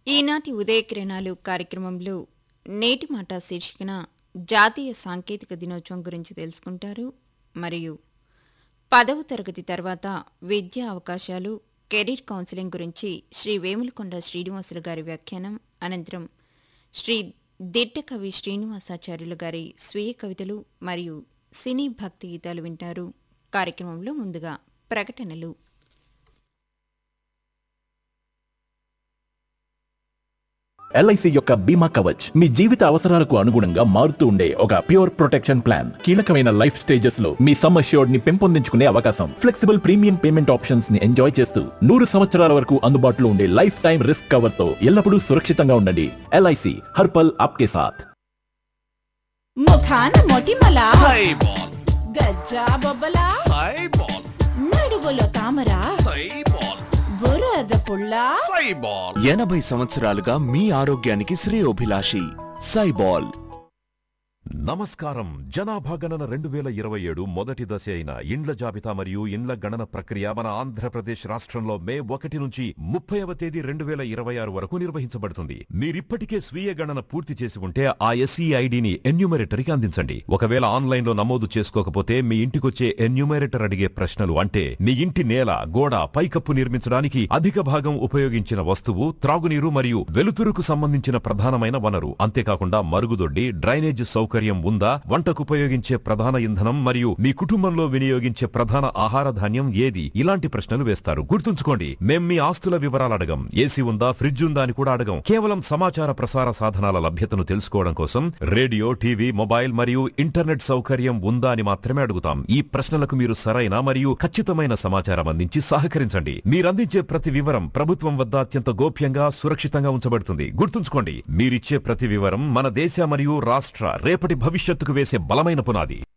ఈనాటి ఉదయకిరణాలు కార్యక్రమంలో నేటి మాట శీర్షికన జాతీయ సాంకేతిక దినోత్సవం గురించి తెలుసుకుంటారు. మరియు 10వ తరగతి తర్వాత విద్యా అవకాశాలు, కెరీర్ కౌన్సిలింగ్ గురించి శ్రీ వేములకొండ శ్రీనివాసులు గారి వ్యాఖ్యానం, అనంతరం శ్రీ దిట్టకవి శ్రీనివాసాచార్యులు గారి స్వీయ కవితలు మరియు సినీ భక్తి గీతాలు వింటారు. కార్యక్రమంలో ముందుగా ప్రకటనలు. ఎల్ఐసి యొక్క బీమా కవచ్ మీ జీవిత అవసరాలకు అనుగుణంగా మారుతూ ఉండే ఒక ప్యూర్ ప్రొటెక్షన్ ప్లాన్. కీలకమైన లైఫ్ స్టేజెస్ లో మీ సమ్ అష్యూర్డ్ ని పెంపొందించుకునే అవకాశం, ఫ్లెక్సిబుల్ ప్రీమియం పేమెంట్ ఆప్షన్స్ ని ఎంజాయ్ చేస్తూ 100 సంవత్సరాల వరకు అందుబాటులో ఉండే లైఫ్ టైం రిస్క్ కవర్ తో ఎల్లప్పుడూ సురక్షితంగా ఉండండి. ఎల్ఐసి హర్పల్ ఆప్కే సాథ్. ముఖాన మొటిమల సైబాల్, గజ్జా బొబ్బల సైబాల్, నడువులో తామర సైబాల్, బురద పుల్ల సైబాల్. 80 సంవత్సరాలుగా మీ ఆరోగ్యానికి శ్రేయోభిలాషి సైబాల్. నమస్కారం. జనాభా గణన 2027 మొదటి దశ అయిన ఇండ్ల జాబితా మరియు ఇండ్ల గణన ప్రక్రియ మన ఆంధ్రప్రదేశ్ రాష్ట్రంలో మే 1 నుంచి 30వ తేదీ 2026 వరకు నిర్వహించబడుతుంది. మీరిప్పటికే స్వీయ గణన పూర్తి చేసి ఉంటే ఆ ఎస్ఈ ఐడిని ఎన్యూమరేటర్కి అందించండి. ఒకవేళ ఆన్లైన్లో నమోదు చేసుకోకపోతే మీ ఇంటికొచ్చే ఎన్యూమరేటర్ అడిగే ప్రశ్నలు అంటే మీ ఇంటి నేల, గోడ, పైకప్పు నిర్మించడానికి అధిక భాగం ఉపయోగించిన వస్తువు, త్రాగునీరు మరియు వెలుతురుకు సంబంధించిన ప్రధానమైన వనరు, అంతేకాకుండా మరుగుదొడ్డి, డ్రైనేజ్ సౌకర్యం ఉందా, వంటకు ఉపయోగించే ప్రధాన ఇంధనం మరియు మీ కుటుంబంలో వినియోగించే ప్రధాన ఆహార ధాన్యం ఏది, ఇలాంటి ప్రశ్నలు వేస్తారు. గుర్తుంచుకోండి, మేం మీ ఆస్తుల వివరాలు అడగం. ఏసీ ఉందా, ఫ్రిడ్జ్ ఉందా అని కూడా అడగం. కేవలం సమాచార ప్రసార సాధనాల లభ్యతను తెలుసుకోవడం కోసం రేడియో, టీవీ, మొబైల్ మరియు ఇంటర్నెట్ సౌకర్యం ఉందా అని మాత్రమే అడుగుతాం. ఈ ప్రశ్నలకు మీరు సరైన మరియు ఖచ్చితమైన సమాచారం అందించి సహకరించండి. మీరందించే ప్రతి వివరం ప్రభుత్వం వద్ద అత్యంత గోప్యంగా, సురక్షితంగా ఉంచబడుతుంది. గుర్తుంచుకోండి, మీరిచ్చే ప్రతి వివరం మన దేశ మరియు రాష్ట్ర రేపటి భవిష్యత్తుకు వేసే బలమైన పునాది.